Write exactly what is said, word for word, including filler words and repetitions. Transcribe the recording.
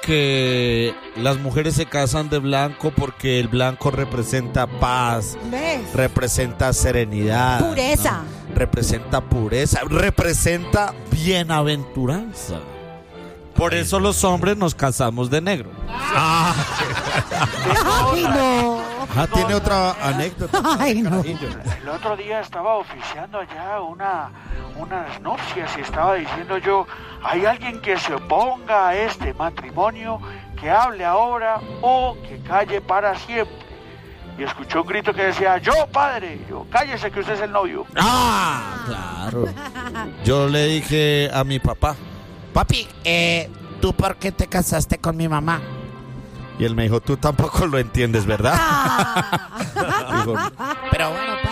que las mujeres se casan de blanco porque el blanco representa paz, ¿ves? Representa serenidad, pureza, ¿no? Representa pureza, representa bienaventuranza. Por eso los hombres nos casamos de negro. Ah. Ay, no. Ah, tiene otra anécdota. Ay, no. El otro día estaba oficiando allá una, unas nupcias y estaba diciendo yo, hay alguien que se oponga a este matrimonio, que hable ahora o que calle para siempre. Y escuchó un grito que decía, yo padre, yo, cállese que usted es el novio. Ah, claro. Yo le dije a mi papá, papi, eh, ¿tú por qué te casaste con mi mamá? Y él me dijo, tú tampoco lo entiendes, ¿verdad? Dijo, pero bueno,